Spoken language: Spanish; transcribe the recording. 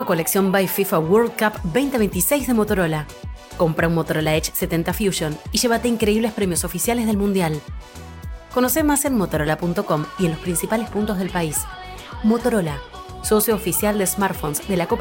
colección By FIFA World Cup 2026 de Motorola. Compra un Motorola Edge 70 Fusion y llévate increíbles premios oficiales del Mundial. Conoce más en motorola.com y en los principales puntos del país. Motorola, socio oficial de smartphones de la Copa